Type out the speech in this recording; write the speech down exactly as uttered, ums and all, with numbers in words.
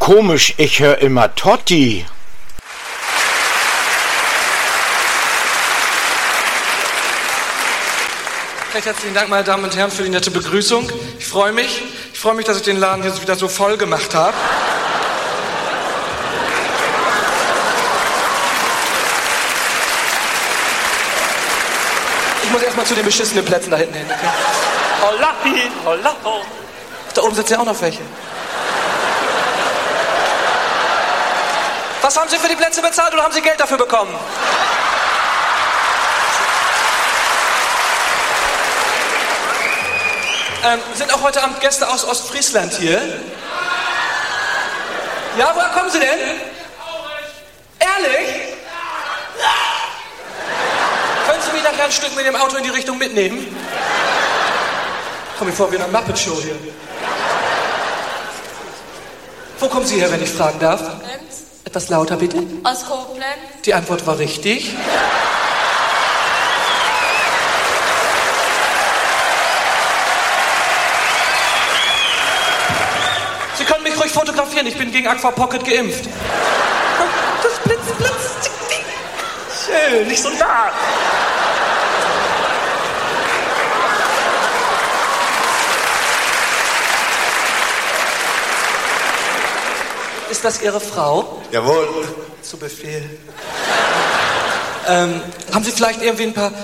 Komisch, ich höre immer Totti. Recht herzlichen Dank, meine Damen und Herren, für die nette Begrüßung. Ich freue mich. Ich freue mich, dass ich den Laden jetzt wieder so voll gemacht habe. Ich muss erstmal zu den beschissenen Plätzen da hinten hin, okay? Hollahi, hollaho. Da oben sitzen ja auch noch welche. Was haben Sie für die Plätze bezahlt oder haben Sie Geld dafür bekommen? Ähm, sind auch heute Abend Gäste aus Ostfriesland hier? Ja, woher kommen Sie denn? Ehrlich? Ja. Können Sie mich nachher ein Stück mit dem Auto in die Richtung mitnehmen? Komm mir vor wie in einer Muppet-Show hier. Wo kommen Sie her, wenn ich fragen darf? Koblenz. Etwas lauter, bitte. Aus Koblenz. Die Antwort war richtig. Sie können mich ruhig fotografieren, ich bin gegen Aqua Pocket geimpft. Das blitzt, blitzt. Schön, nicht so nah. Ist das Ihre Frau? Jawohl. Zu Befehl. ähm, haben Sie vielleicht irgendwie ein paar